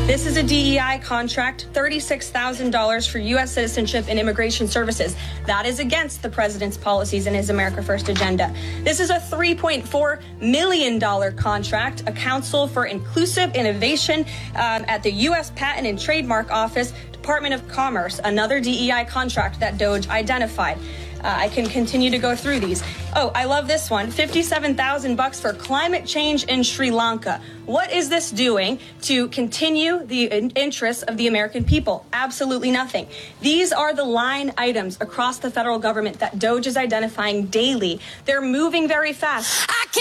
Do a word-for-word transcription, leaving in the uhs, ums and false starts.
This is a D E I contract, thirty-six thousand dollars for U S Citizenship and Immigration Services. That is against the president's policies and his America First agenda. This is a three point four million dollars contract, a Council for Inclusive Innovation um, at the U S Patent and Trademark Office, Department of Commerce, another D E I contract that DOJ identified. Uh, I can continue to go through these. Oh, I love this one. fifty-seven thousand bucks for climate change in Sri Lanka. What is this doing to continue the interests of the American people? Absolutely nothing. These are the line items across the federal government that DOJ is identifying daily. They're moving very fast.